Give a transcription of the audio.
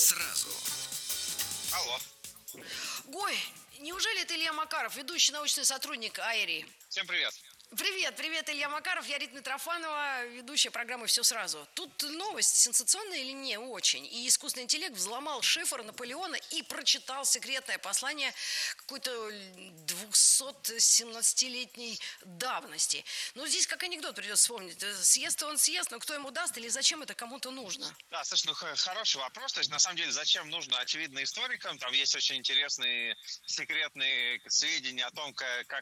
сразу. Алло. Ой, неужели это Илья Макаров, ведущий научный сотрудник АЭРИ? Всем привет. Привет, Илья Макаров, я Рита Митрофанова, ведущая программы «Все сразу». Тут новость сенсационная или не очень. И искусственный интеллект взломал шифр Наполеона и прочитал секретное послание какой-то 217-летней давности. Ну, здесь как анекдот придется вспомнить. Съест он съест, но кто ему даст или зачем это кому-то нужно? Да, слушай, хороший вопрос. То есть, на самом деле, зачем нужно, очевидно, историкам. Там есть очень интересные секретные сведения о том, как